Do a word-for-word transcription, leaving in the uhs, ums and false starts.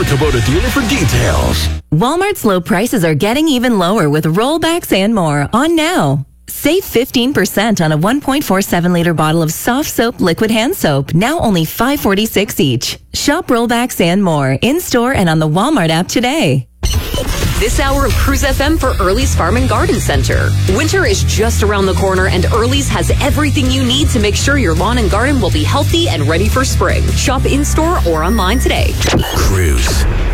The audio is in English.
your Kubota dealer for details. Walmart's low prices are getting even lower with rollbacks and more on now. Save fifteen percent on a one point four seven liter bottle of soft soap liquid hand soap, now only five forty-six each. Shop rollbacks and more in-store and on the Walmart app today. This hour of Cruise F M for Early's Farm and Garden Center. Winter is just around the corner, and Early's has everything you need to make sure your lawn and garden will be healthy and ready for spring. Shop in-store or online today. Cruise.